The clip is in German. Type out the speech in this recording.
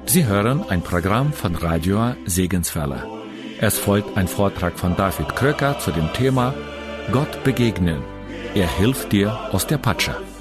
Sie hören ein Programm von Radio Segenswelle. Es folgt ein Vortrag von David Kröcker zu dem Thema Gott begegnen. Er hilft dir aus der Patsche.